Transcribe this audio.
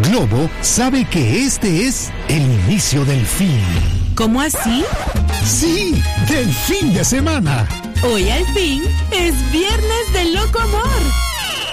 Globo sabe que este es el inicio del fin. ¿Cómo así? Sí, del fin de semana. Hoy al fin es viernes de loco amor.